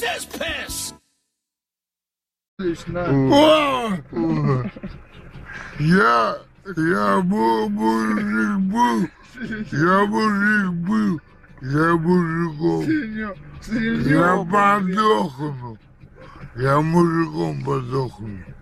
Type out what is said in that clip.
this piss? Я мужик был, я мужиком. Я подохну. Я мужиком подохну.